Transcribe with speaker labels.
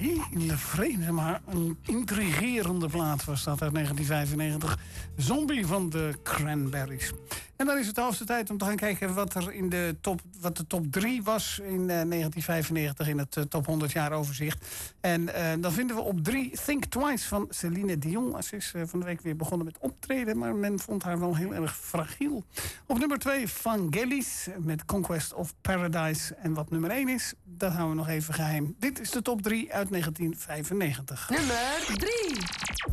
Speaker 1: hele vreemde, maar een intrigerende plaat was dat uit 1995. Zombie van de Cranberries. En dan is het de hoogste tijd om te gaan kijken wat er in de top 3 was in 1995 in het top 100 jaar overzicht. En dan vinden we op 3 Think Twice van Celine Dion. Ze is van de week weer begonnen met optreden, maar men vond haar wel heel erg fragiel. Op nummer 2 Vangelis met Conquest of Paradise. En wat nummer 1 is, dat houden we nog even geheim. Dit is de top 3 uit 1995.
Speaker 2: Nummer 3.